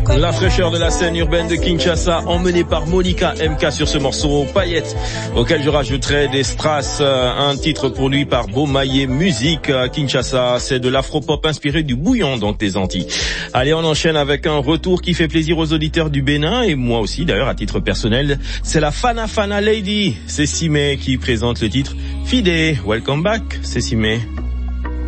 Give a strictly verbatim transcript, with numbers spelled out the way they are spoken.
La fraîcheur de la scène urbaine de Kinshasa, emmenée par Monica M K sur ce morceau Paillettes, auquel je rajouterai des Strass, un titre produit par Beaumaillé Musique. Kinshasa, c'est de l'afro-pop inspiré du bouillon, donc des Antilles. Allez, on enchaîne avec un retour qui fait plaisir aux auditeurs du Bénin, et moi aussi d'ailleurs à titre personnel. C'est la Fana Fana Lady, c'est Simé qui présente le titre Fidé. Welcome back, c'est Simé.